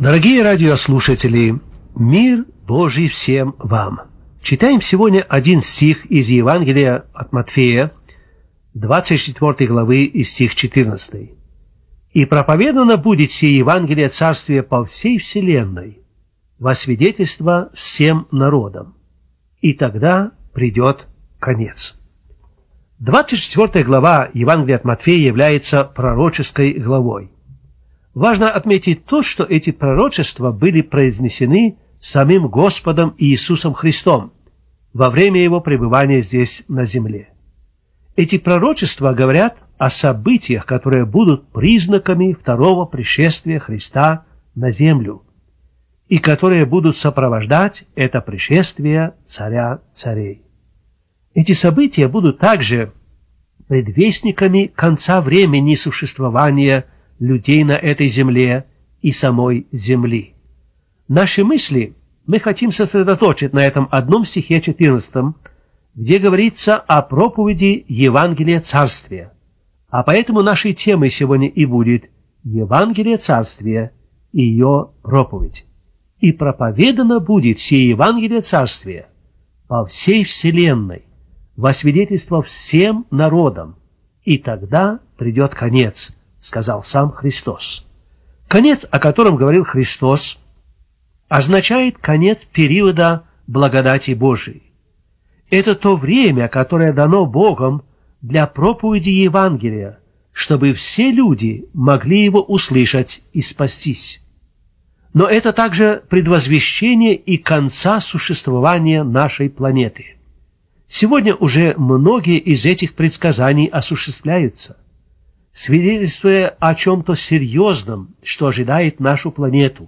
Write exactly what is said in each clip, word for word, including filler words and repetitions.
Дорогие радиослушатели, мир Божий всем вам! Читаем сегодня один стих из Евангелия от Матфея, двадцать четвёртой главы и стих четырнадцатый. «И проповедано будет сие Евангелие Царствия по всей вселенной, во свидетельство всем народам, и тогда придет конец». двадцать четвёртая глава Евангелия от Матфея является пророческой главой. Важно отметить то, что эти пророчества были произнесены самим Господом Иисусом Христом во время Его пребывания здесь на земле. Эти пророчества говорят о событиях, которые будут признаками второго пришествия Христа на землю, и которые будут сопровождать это пришествие Царя Царей. Эти события будут также предвестниками конца времени существования людей на этой земле и самой земли. Наши мысли мы хотим сосредоточить на этом одном стихе четырнадцатом, где говорится о проповеди Евангелия Царствия. А поэтому нашей темой сегодня и будет Евангелие Царствия и ее проповедь. «И проповедано будет сие Евангелие Царствия по всей вселенной, во свидетельство всем народам, и тогда придет конец», сказал сам Христос. Конец, о котором говорил Христос, означает конец периода благодати Божией. Это то время, которое дано Богом для проповеди Евангелия, чтобы все люди могли его услышать и спастись. Но это также предвозвещение и конца существования нашей планеты. Сегодня уже многие из этих предсказаний осуществляются, свидетельствуя о чем-то серьезном, что ожидает нашу планету.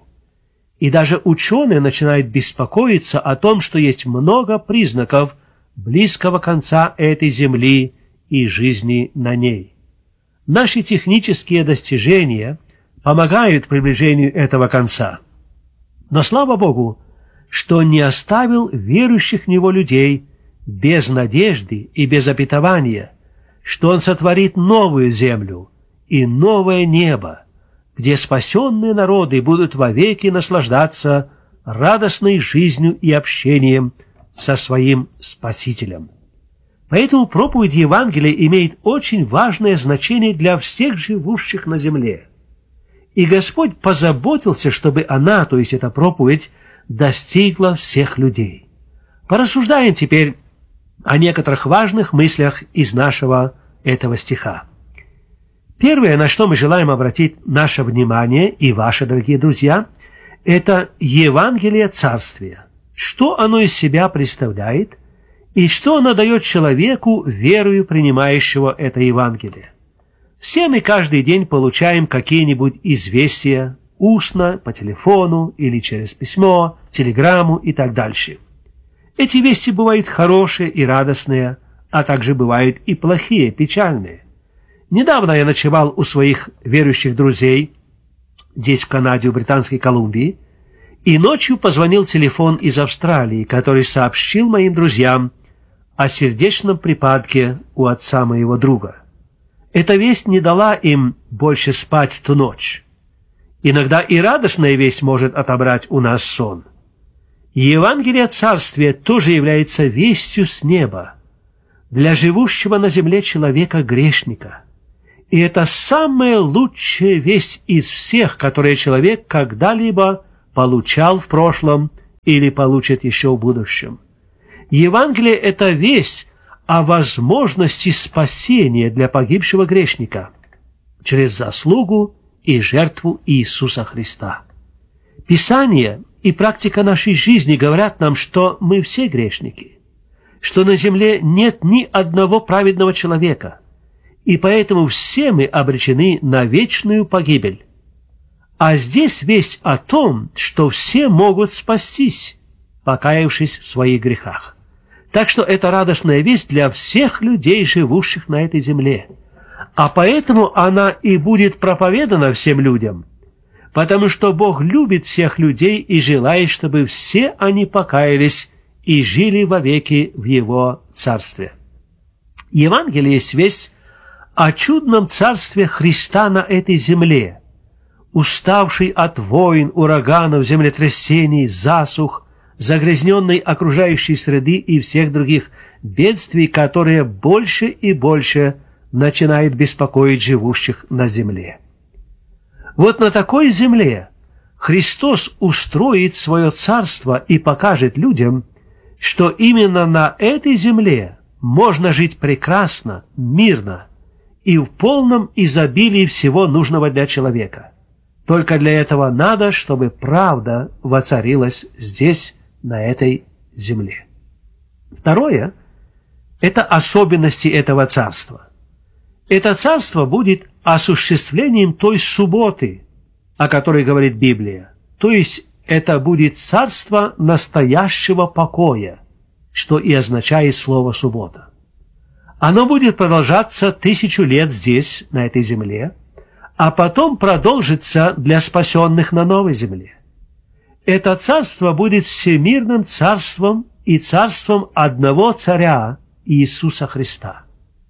И даже ученые начинают беспокоиться о том, что есть много признаков близкого конца этой Земли и жизни на ней. Наши технические достижения помогают приближению этого конца. Но слава Богу, что не оставил верующих в Него людей без надежды и без обетования, что Он сотворит новую землю и новое небо, где спасенные народы будут вовеки наслаждаться радостной жизнью и общением со своим Спасителем. Поэтому проповедь Евангелия имеет очень важное значение для всех живущих на земле. И Господь позаботился, чтобы она, то есть эта проповедь, достигла всех людей. Порассуждаем теперь о некоторых важных мыслях из нашего этого стиха. Первое, на что мы желаем обратить наше внимание, и ваше, дорогие друзья, это Евангелие Царствия. Что оно из себя представляет, и что оно дает человеку, верою принимающего это Евангелие. Все мы каждый день получаем какие-нибудь известия, устно, по телефону или через письмо, телеграмму и так дальше. Эти вести бывают хорошие и радостные, а также бывают и плохие, печальные. Недавно я ночевал у своих верующих друзей, здесь в Канаде, в Британской Колумбии, и ночью позвонил телефон из Австралии, который сообщил моим друзьям о сердечном припадке у отца моего друга. Эта весть не дала им больше спать в ту ночь. Иногда и радостная весть может отобрать у нас сон. Евангелие Царствия тоже является вестью с неба для живущего на земле человека-грешника. И это самая лучшая весть из всех, которые человек когда-либо получал в прошлом или получит еще в будущем. Евангелие – это весть о возможности спасения для погибшего грешника через заслугу и жертву Иисуса Христа. Писание и практика нашей жизни говорят нам, что мы все грешники, что на земле нет ни одного праведного человека, и поэтому все мы обречены на вечную погибель. А здесь весть о том, что все могут спастись, покаявшись в своих грехах. Так что это радостная весть для всех людей, живущих на этой земле. А поэтому она и будет проповедана всем людям, потому что Бог любит всех людей и желает, чтобы все они покаялись и жили вовеки в Его Царстве. Евангелие есть весть о чудном царстве Христа на этой земле, уставший от войн, ураганов, землетрясений, засух, загрязненной окружающей среды и всех других бедствий, которые больше и больше начинают беспокоить живущих на земле. Вот на такой земле Христос устроит свое царство и покажет людям, что именно на этой земле можно жить прекрасно, мирно и в полном изобилии всего нужного для человека. Только для этого надо, чтобы правда воцарилась здесь, на этой земле. Второе – это особенности этого царства. Это царство будет осуществлением той субботы, о которой говорит Библия. То есть это будет царство настоящего покоя, что и означает слово «суббота». Оно будет продолжаться тысячу лет здесь, на этой земле, а потом продолжится для спасенных на новой земле. Это царство будет всемирным царством и царством одного царя Иисуса Христа.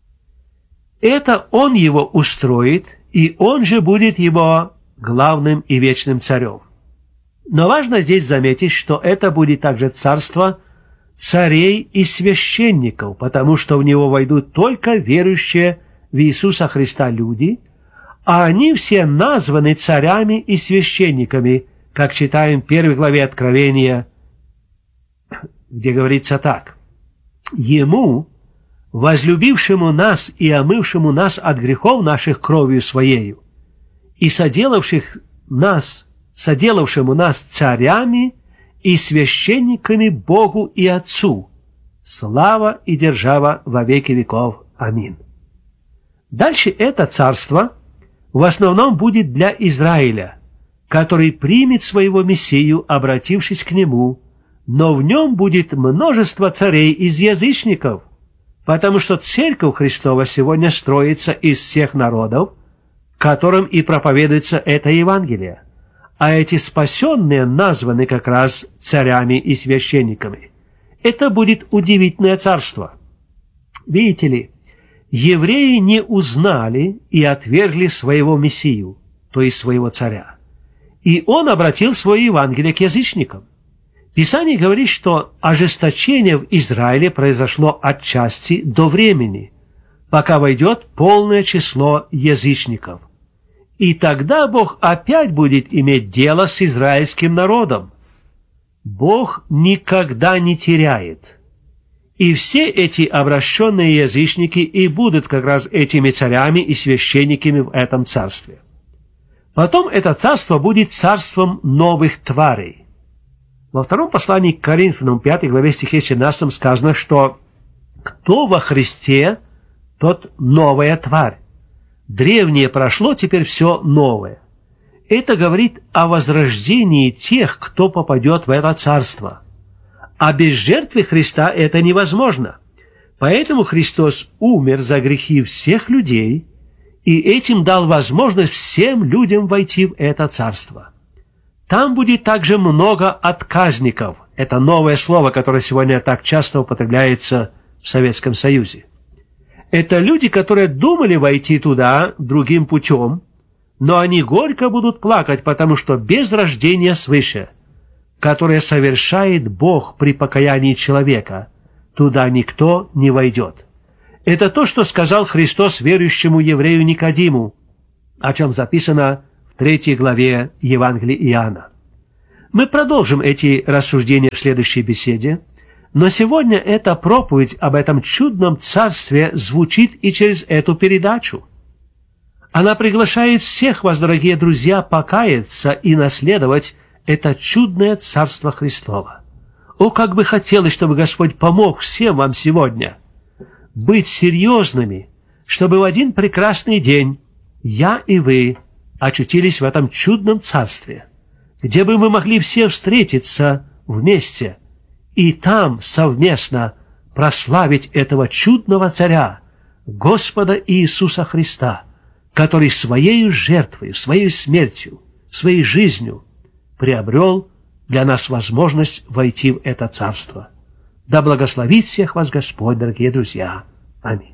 Это Он его устроит, и Он же будет его главным и вечным царем. Но важно здесь заметить, что это будет также царство царей и священников, потому что в него войдут только верующие в Иисуса Христа люди, а они все названы царями и священниками, как читаем в первой главе Откровения, где говорится так: «Ему, возлюбившему нас и омывшему нас от грехов наших кровью Своею, и соделавших нас, соделавшему нас царями и священниками Богу и Отцу, слава и держава во веки веков. Аминь». Дальше это царство в основном будет для Израиля, который примет своего Мессию, обратившись к Нему, но в нем будет множество царей из язычников, потому что Церковь Христова сегодня строится из всех народов, которым и проповедуется это Евангелие, а эти спасенные названы как раз царями и священниками. Это будет удивительное царство. Видите ли, евреи не узнали и отвергли своего Мессию, то есть своего царя. И он обратил свое Евангелие к язычникам. Писание говорит, что ожесточение в Израиле произошло отчасти до времени, пока войдет полное число язычников. И тогда Бог опять будет иметь дело с израильским народом. Бог никогда не теряет. И все эти обращенные язычники и будут как раз этими царями и священниками в этом царстве. Потом это царство будет царством новых тварей. Во втором послании к Коринфянам, пятой главе, стихе семнадцатом сказано, что «Кто во Христе, тот новая тварь. Древнее прошло, теперь все новое». Это говорит о возрождении тех, кто попадет в это царство. А без жертвы Христа это невозможно. Поэтому Христос умер за грехи всех людей, и этим дал возможность всем людям войти в это царство. Там будет также много отказников. Это новое слово, которое сегодня так часто употребляется в Советском Союзе. Это люди, которые думали войти туда другим путем, но они горько будут плакать, потому что без рождения свыше, которое совершает Бог при покаянии человека, туда никто не войдет. Это то, что сказал Христос верующему еврею Никодиму, о чем записано в третьей главе Евангелия Иоанна. Мы продолжим эти рассуждения в следующей беседе, но сегодня эта проповедь об этом чудном царстве звучит и через эту передачу. Она приглашает всех вас, дорогие друзья, покаяться и наследовать это чудное царство Христово. О, как бы хотелось, чтобы Господь помог всем вам сегодня быть серьезными, чтобы в один прекрасный день я и вы очутились в этом чудном царстве, где бы мы могли все встретиться вместе и там совместно прославить этого чудного царя, Господа Иисуса Христа, который своей жертвой, своей смертью, своей жизнью приобрел для нас возможность войти в это царство. Да благословит всех вас Господь, дорогие друзья. Аминь.